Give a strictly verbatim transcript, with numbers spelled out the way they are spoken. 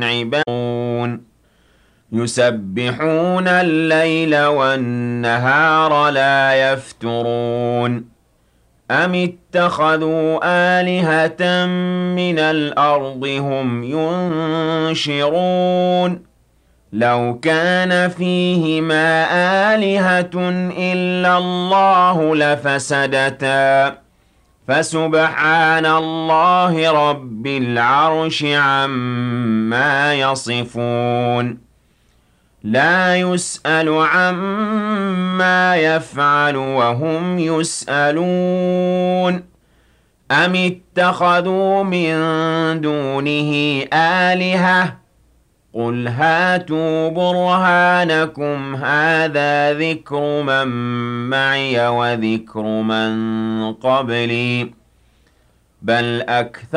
عِبَادٌ يُسَبِّحُونَ اللَّيْلَ وَالنَّهَارَ لَا يَفْتُرُونَ أَمِ اتَّخَذُوا آلِهَةً مِّنَ الْأَرْضِ هُمْ يُنشِرُونَ لَوْ كَانَ فِيهِمَا آلِهَةٌ إِلَّا اللَّهُ لَفَسَدَتَا فَسُبْحَانَ اللَّهِ رَبِّ الْعَرْشِ عَمَّا يَصِفُونَ لَا يُسْأَلُ عَمَّا يَفْعَلُ وَهُمْ يُسْأَلُونَ أَمِ اتَّخَذُوا مِن دُونِهِ آلِهَةً قُلْ هَاتُوا بُرْهَانَكُمْ هَٰذَا ذِكْرُ مَن مَّعِيَ وَذِكْرُ مَن قَبْلِي ۗ بَلْ أَكْثَرُهُمْ